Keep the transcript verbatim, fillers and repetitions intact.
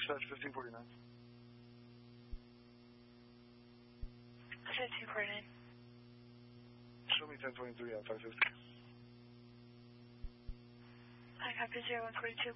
dispatch fifteen forty-nine. fifteen forty-nine. Show me ten twenty-three at five fifty. I copy zero one forty-two.